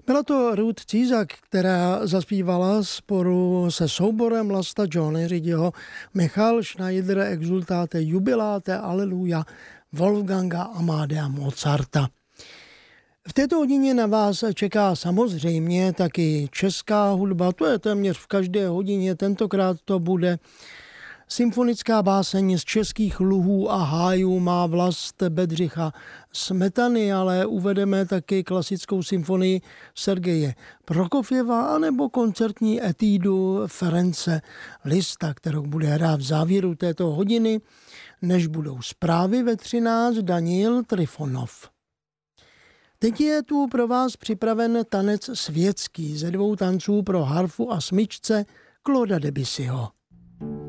Byla to Ruth Cízak, která zaspívala sporu se souborem Lasta Johna Riddiho Michal Schneider Exultate Jubilate Alleluja Wolfganga Amadea Mozarta. V této hodině na vás čeká samozřejmě taky česká hudba, to je téměř v každé hodině, tentokrát to bude symfonická báseň z českých luhů a hájů, má vlast Bedřicha Smetany, ale uvedeme taky klasickou symfonii Sergeje Prokofjeva anebo koncertní etídu Ference Lista, kterou bude hrát v závěru této hodiny, než budou zprávy ve 13 Daniil Trifonov. Teď je tu pro vás připraven tanec světský ze 2 tanců pro harfu a smyčce Clauda Debussyho.